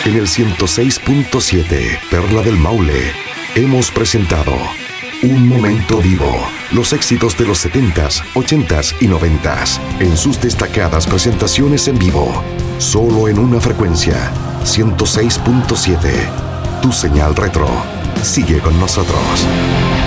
En el 106.7 Perla del Maule hemos presentado Un Momento Vivo. Los éxitos de los 70s, 80s y 90s en sus destacadas presentaciones en vivo. Solo en una frecuencia. 106.7. Tu señal retro. Sigue con nosotros.